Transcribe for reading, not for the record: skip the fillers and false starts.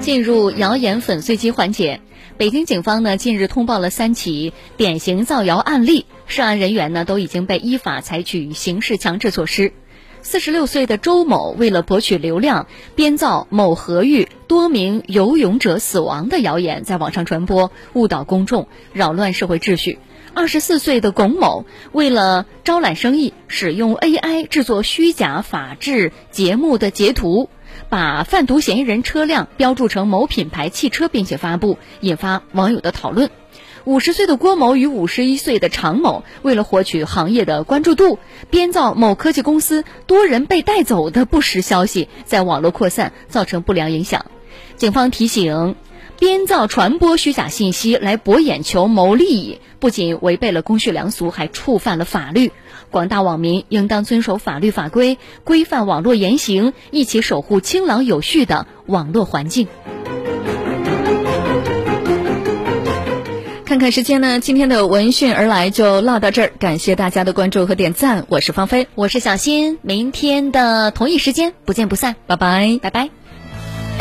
进入谣言粉碎机环节，北京警方呢近日通报了3起典型造谣案例，涉案人员呢都已经被依法采取刑事强制措施。46岁的周某为了博取流量，编造某河域多名游泳者死亡的谣言在网上传播，误导公众，扰乱社会秩序。24岁的龚某为了招揽生意，使用 AI 制作虚假法制节目的截图，把贩毒嫌疑人车辆标注成某品牌汽车并且发布，引发网友的讨论。50岁的郭某与51岁的常某为了获取行业的关注度，编造某科技公司多人被带走的不实消息，在网络扩散，造成不良影响。警方提醒，编造传播虚假信息来博眼球谋利益，不仅违背了公序良俗，还触犯了法律。广大网民应当遵守法律法规，规范网络言行，一起守护清朗有序的网络环境。 看看时间呢，今天的闻讯而来就唠到这儿，感谢大家的关注和点赞，我是芳菲， 我是小新，明天的同一时间不见不散， 拜拜， 拜拜。